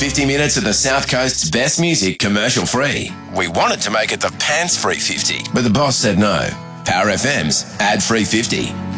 50 minutes of the South Coast's best music commercial free. We wanted to make it the pants free 50, but the boss said no. Power FM's ad free 50.